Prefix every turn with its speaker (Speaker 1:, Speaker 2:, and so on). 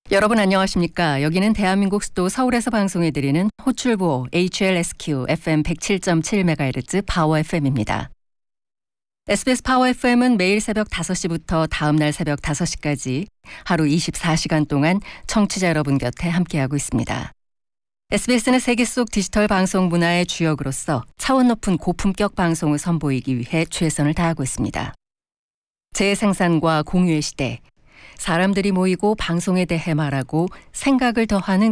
Speaker 1: 여러분 안녕하십니까? 여기는 대한민국 수도 서울에서 방송해드리는 호출보 HLSQ FM 107.7MHz 파워 FM입니다. SBS 파워 FM은 매일 새벽 5시부터 다음 날 새벽 5시까지 하루 24시간 동안 청취자 여러분 곁에 함께하고 있습니다. SBS는 세계 속 디지털 방송 문화의 주역으로서 차원 높은 고품격 방송을 선보이기 위해 최선을 다하고 있습니다. 재생산과 공유의 시대, 사람들이 모이고 방송에 대해 말하고 생각을 더하는